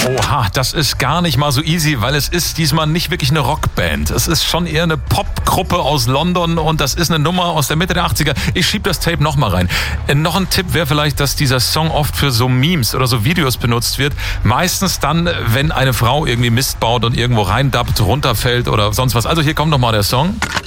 Oha, das ist gar nicht mal so easy, weil es ist diesmal nicht wirklich eine Rockband. Es ist schon eher eine Popgruppe aus London und das ist eine Nummer aus der Mitte der 80er. Ich schieb das Tape nochmal rein. Noch ein Tipp wäre vielleicht, dass dieser Song oft für so Memes oder so Videos benutzt wird. Meistens dann, wenn eine Frau irgendwie Mist baut und irgendwo reindappt, runterfällt oder sonst was. Also hier kommt nochmal der Song.